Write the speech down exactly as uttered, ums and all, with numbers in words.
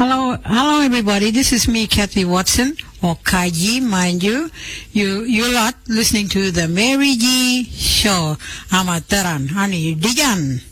Hello, hello everybody. This is me, Kathy Watson, or Kai G, mind you. You, you lot listening to the Mary G Show. Amataran, honey, Dijan.